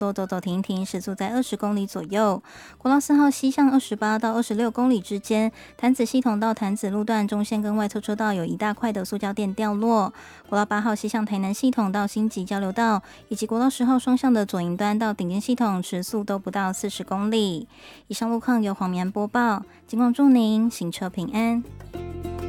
多走走停停，时速在20公里左右。国道4号西向28到26公里之间，潭子系统到潭子路段中线跟外侧车道有一大块的塑胶垫掉落。国道8号西向台南系统到新集交流道，以及国道10号双向的左营端到顶尖系统，时速都不到40公里。以上路况由黄绵播报，金光祝您行车平安。